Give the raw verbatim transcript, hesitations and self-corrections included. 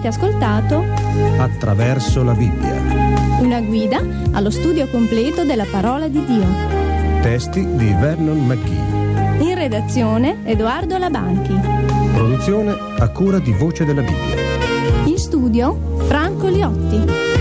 Avete ascoltato Attraverso la Bibbia. una guida allo studio completo della parola di Dio. Testi di Vernon McGee. In redazione Edoardo Labanchi. Produzione a cura di Voce della Bibbia. In studio Franco Liotti.